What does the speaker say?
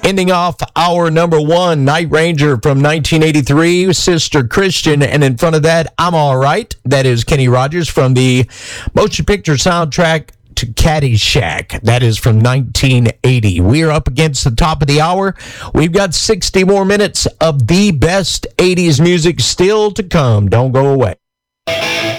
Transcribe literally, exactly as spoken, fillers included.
Ending off our number one, Night Ranger from nineteen eighty-three, Sister Christian, and in front of that, I'm All Right. That is Kenny Rogers from the motion picture soundtrack to Caddyshack. That is from nineteen eighty. We are up against the top of the hour. We've got sixty more minutes of the best eighties music still to come. Don't go away.